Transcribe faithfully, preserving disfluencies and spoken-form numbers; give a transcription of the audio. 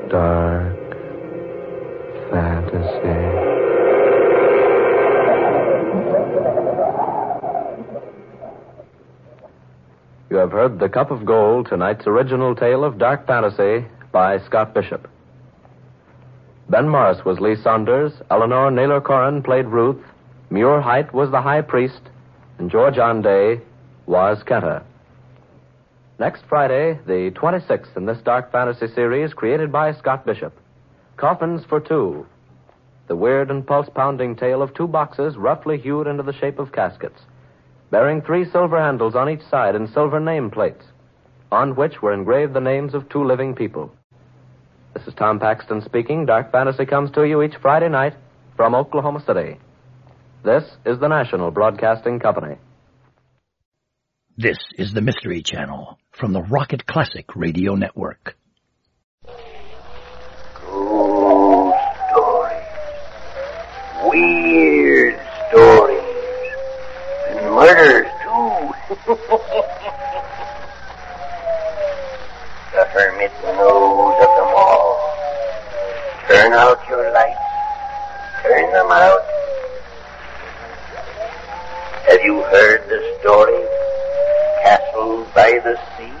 dark fantasy. You have heard The Cup of Gold, tonight's original tale of dark fantasy by Scott Bishop. Ben Morris was Lee Saunders, Eleanor Naylor Corrin played Ruth, Muir Height was the High Priest, and George Anday was Kenta. Next Friday, the twenty-sixth in this dark fantasy series created by Scott Bishop, Coffins for Two, the weird and pulse-pounding tale of two boxes roughly hewed into the shape of caskets, bearing three silver handles on each side and silver nameplates, on which were engraved the names of two living people. This is Tom Paxton speaking. Dark Fantasy comes to you each Friday night from Oklahoma City. This is the National Broadcasting Company. This is the Mystery Channel from the Rocket Classic Radio Network. Ghost stories. Weird stories. And murders, too. The hermit knows of them all. Turn out your lights. Turn them out. Have you heard the story? Castle by the Sea?